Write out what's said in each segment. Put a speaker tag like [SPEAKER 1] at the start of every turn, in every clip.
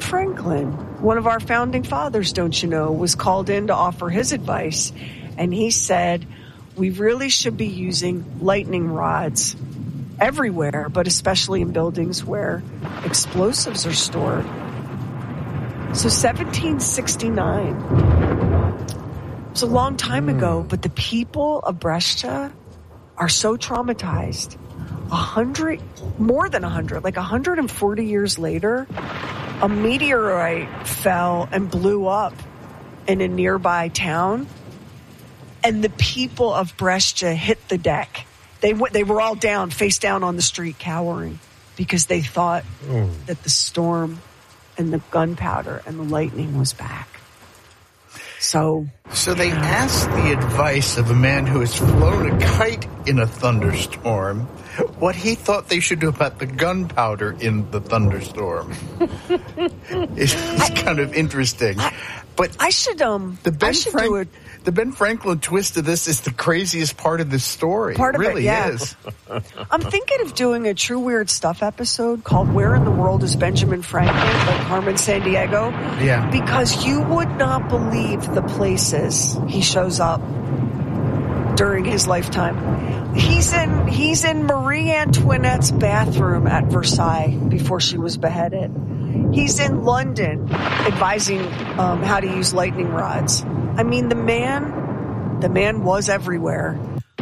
[SPEAKER 1] Franklin, one of our founding fathers, don't you know, was called in to offer his advice. And he said, we really should be using lightning rods everywhere, but especially in buildings where explosives are stored. So 1769, it was a long time ago, but the people of Brescia are so traumatized. 140 years later, a meteorite fell and blew up in a nearby town, and the people of Brescia hit the deck. They were all down, face down on the street, cowering, because they thought that the storm and the gunpowder and the lightning was back. So
[SPEAKER 2] they asked the advice of a man who has flown a kite in a thunderstorm what he thought they should do about the gunpowder in the thunderstorm. It's kind of interesting. But
[SPEAKER 1] I should do it.
[SPEAKER 2] The Ben Franklin twist of this is the craziest part of this story.
[SPEAKER 1] Part of
[SPEAKER 2] it really is.
[SPEAKER 1] I'm thinking of doing a True Weird Stuff episode called Where in the World is Benjamin Franklin by Carmen Sandiego?
[SPEAKER 2] Yeah.
[SPEAKER 1] Because you would not believe the places he shows up during his lifetime. He's in Marie Antoinette's bathroom at Versailles before she was beheaded. He's in London advising how to use lightning rods. I mean, the man was everywhere.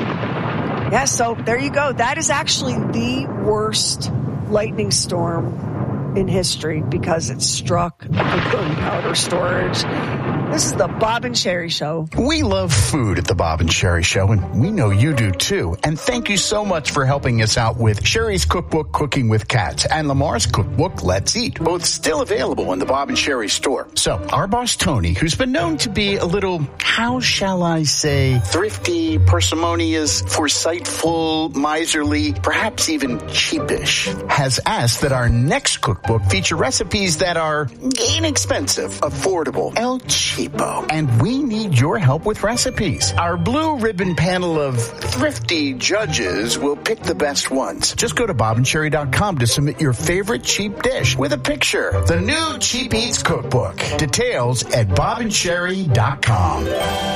[SPEAKER 1] Yeah, so there you go. That is actually the worst lightning storm in history because it struck the gunpowder storage. This is the Bob and Sherry Show.
[SPEAKER 3] We love food at the Bob and Sherry Show, and we know you do too. And thank you so much for helping us out with Sherry's cookbook, Cooking with Cats, and Lamar's cookbook, Let's Eat, both still available in the Bob and Sherry store. So our boss, Tony, who's been known to be a little, how shall I say, thrifty, parsimonious, foresightful, miserly, perhaps even cheapish, has asked that our next cookbook feature recipes that are inexpensive, affordable, El Cheapo. And we need your help with recipes. Our blue ribbon panel of thrifty judges will pick the best ones. Just go to bobandcherry.com to submit your favorite cheap dish with a picture. The new Cheap Eats Cookbook. Details at bobandcherry.com.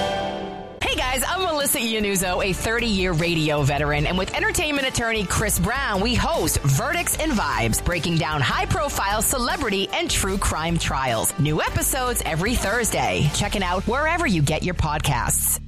[SPEAKER 4] Hey guys, I'm Melissa Iannuzzo, a 30-year radio veteran, and with entertainment attorney Chris Brown, we host Verdicts and Vibes, breaking down high-profile celebrity and true crime trials. New episodes every Thursday. Check it out wherever you get your podcasts.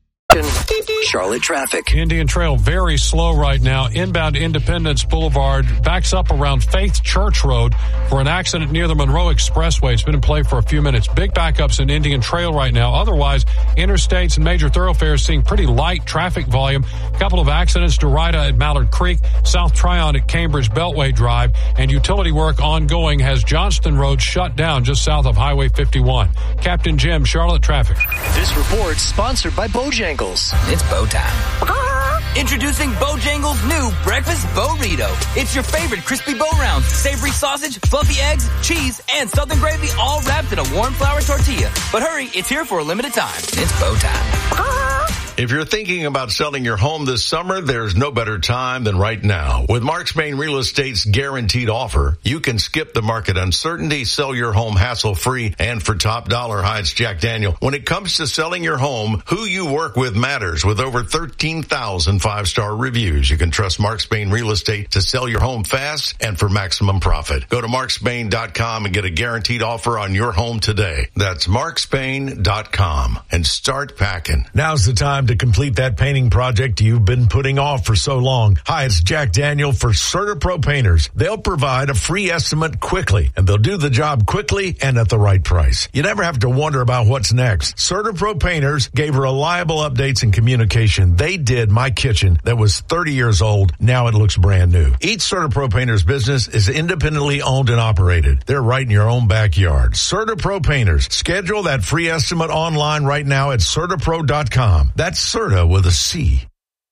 [SPEAKER 5] Charlotte traffic.
[SPEAKER 6] Indian Trail very slow right now. Inbound Independence Boulevard backs up around Faith Church Road for an accident near the Monroe Expressway. It's been in play for a few minutes. Big backups in Indian Trail right now. Otherwise, interstates and major thoroughfares seeing pretty light traffic volume. A couple of accidents, Derrida at Mallard Creek, South Tryon at Cambridge Beltway Drive, and utility work ongoing has Johnston Road shut down just south of Highway 51. Captain Jim, Charlotte traffic.
[SPEAKER 5] This report sponsored by Bojangles. It's Bo time. Introducing Bojangles' new Breakfast Burrito. It's your favorite crispy Bo rounds, savory sausage, fluffy eggs, cheese, and southern gravy all wrapped in a warm flour tortilla. But hurry, it's here for a limited time. It's Bo time.
[SPEAKER 7] If you're thinking about selling your home this summer, there's no better time than right now. With Mark Spain Real Estate's guaranteed offer, you can skip the market uncertainty, sell your home hassle-free, and for top dollar. Hi, it's Jack Daniel. When it comes to selling your home, who you work with matters. With over 13,000 five-star reviews, you can trust Mark Spain Real Estate to sell your home fast and for maximum profit. Go to markspain.com and get a guaranteed offer on your home today. That's markspain.com and start packing.
[SPEAKER 8] Now's the time to complete that painting project you've been putting off for so long. Hi, it's Jack Daniel for CertaPro Painters. They'll provide a free estimate quickly, and they'll do the job quickly and at the right price. You never have to wonder about what's next. CertaPro Painters gave reliable updates and communication. They did my kitchen that was 30 years old. Now it looks brand new. Each CertaPro Painters business is independently owned and operated. They're right in your own backyard. CertaPro Painters. Schedule that free estimate online right now at CertaPro.com. That's Certa with a C.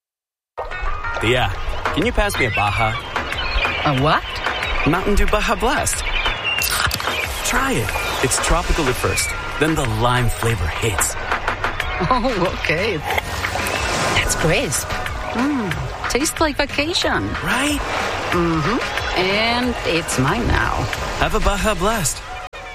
[SPEAKER 9] Tia, can you pass me a Baja?
[SPEAKER 10] A what?
[SPEAKER 9] Mountain Dew Baja Blast. Try it. It's tropical at first, then the lime flavor hits.
[SPEAKER 10] Oh, okay. That's crisp. Tastes like vacation.
[SPEAKER 9] Right?
[SPEAKER 10] Mm-hmm. And it's mine now.
[SPEAKER 9] Have a Baja Blast.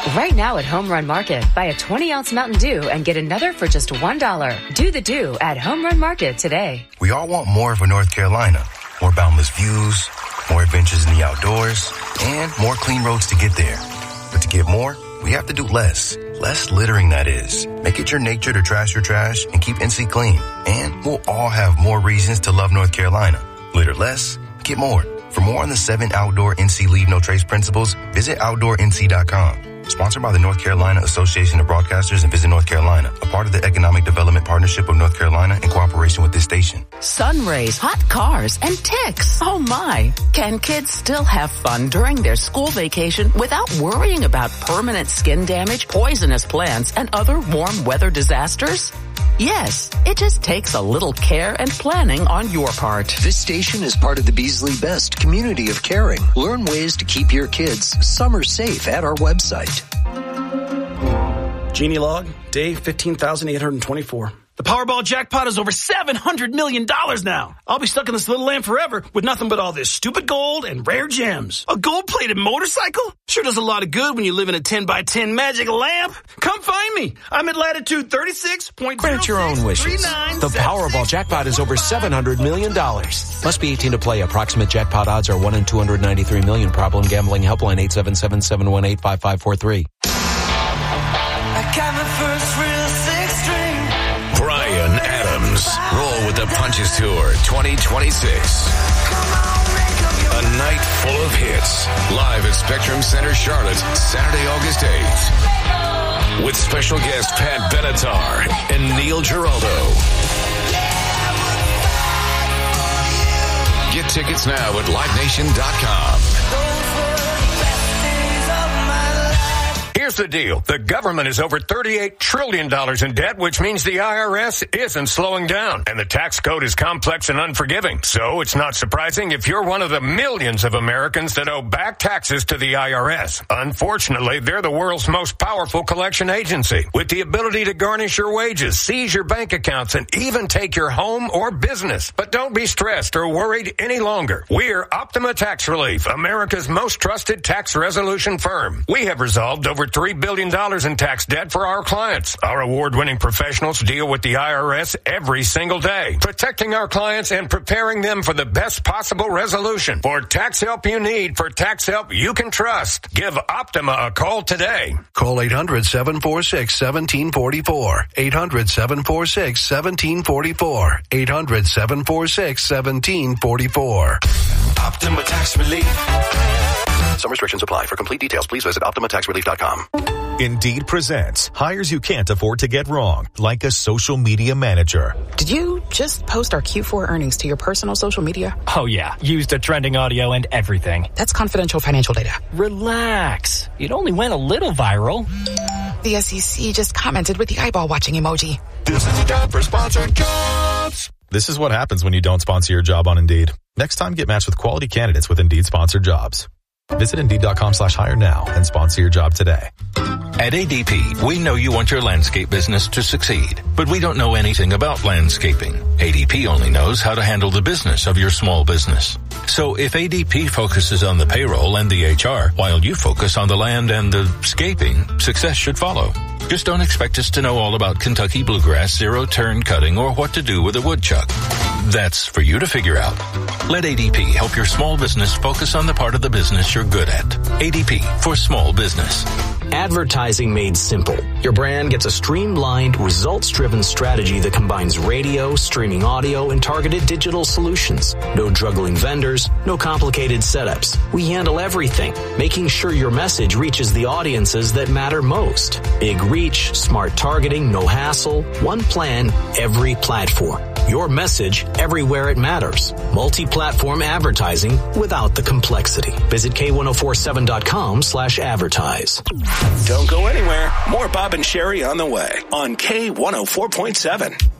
[SPEAKER 11] Right now at Home Run Market, buy a 20-ounce Mountain Dew and get another for just $1. Do the Dew at Home Run Market today.
[SPEAKER 12] We all want more for North Carolina. More boundless views, more adventures in the outdoors, and more clean roads to get there. But to get more, we have to do less. Less littering, that is. Make it your nature to trash your trash and keep NC clean. And we'll all have more reasons to love North Carolina. Litter less, get more. For more on the 7 outdoor NC Leave No Trace principles, visit OutdoorNC.com. Sponsored by the North Carolina Association of Broadcasters and Visit North Carolina, a part of the Economic Development Partnership of North Carolina in cooperation with this station.
[SPEAKER 13] Sun rays, hot cars, and ticks. Oh my. Can kids still have fun during their school vacation without worrying about permanent skin damage, poisonous plants, and other warm weather disasters? Yes, it just takes a little care and planning on your part.
[SPEAKER 14] This station is part of the Beasley Best community of caring. Learn ways to keep your kids summer safe at our website.
[SPEAKER 15] Genie log, day 15,824. The Powerball jackpot is over $700 million now. I'll be stuck in this little lamp forever with nothing but all this stupid gold and rare gems. A gold-plated motorcycle? Sure does a lot of good when you live in a 10x10 magic lamp. Come find me. I'm at latitude 36.06.
[SPEAKER 16] Grant your own wishes. The Powerball jackpot is over $700 million. Must be 18 to play. Approximate jackpot odds are 1 in 293 million. Problem gambling helpline 877-718-5543.
[SPEAKER 17] I got my first real six-string.
[SPEAKER 18] Bryan Adams. Roll with the Punches Tour 2026. A night full of hits. Live at Spectrum Center, Charlotte, Saturday, August 8th. With special guest Pat Benatar and Neil Giraldo. Get tickets now at LiveNation.com.
[SPEAKER 19] Here's the deal. The government is over $38 trillion in debt, which means the IRS isn't slowing down. And the tax code is complex and unforgiving. So it's not surprising if you're one of the millions of Americans that owe back taxes to the IRS. Unfortunately, they're the world's most powerful collection agency, with the ability to garnish your wages, seize your bank accounts, and even take your home or business. But don't be stressed or worried any longer. We're Optima Tax Relief, America's most trusted tax resolution firm. We have resolved over $3 billion in tax debt for our clients. Our award-winning professionals deal with the IRS every single day, protecting our clients and preparing them for the best possible resolution. For tax help you need, for tax help you can trust, give Optima a call today.
[SPEAKER 20] Call 800-746-1744. 800-746-1744. 800-746-1744.
[SPEAKER 18] Optima Tax Relief.
[SPEAKER 12] Some restrictions apply. For complete details, please visit OptimaTaxRelief.com.
[SPEAKER 21] Indeed presents hires you can't afford to get wrong, like a social media manager.
[SPEAKER 22] Did you just post our Q4 earnings to your personal social media?
[SPEAKER 23] Oh yeah, used the trending audio and everything.
[SPEAKER 22] That's confidential financial data.
[SPEAKER 23] Relax. It only went a little viral.
[SPEAKER 22] The SEC just commented with the eyeball watching emoji.
[SPEAKER 21] This is a job for sponsored jobs. This is what happens when you don't sponsor your job on Indeed. Next time, get matched with quality candidates with Indeed sponsored jobs. Visit Indeed.com/hire now and sponsor your job today.
[SPEAKER 24] At ADP, we know you want your landscape business to succeed, but we don't know anything about landscaping. ADP only knows how to handle the business of your small business. So if ADP focuses on the payroll and the HR, while you focus on the land and the scaping, success should follow. Just don't expect us to know all about Kentucky bluegrass, zero-turn cutting, or what to do with a woodchuck. That's for you to figure out. Let ADP help your small business focus on the part of the business you're good at. ADP for small business.
[SPEAKER 25] Advertising made simple. Your brand gets a streamlined, results-driven strategy that combines radio, streaming audio, and targeted digital solutions. No juggling vendors, no complicated setups. We handle everything, making sure your message reaches the audiences that matter most. Big reach, smart targeting, no hassle, one plan, every platform. Your message everywhere it matters. Multi-platform advertising without the complexity. Visit K1047.com/advertise.
[SPEAKER 26] Don't go anywhere. More Bob and Sherry on the way on K104.7.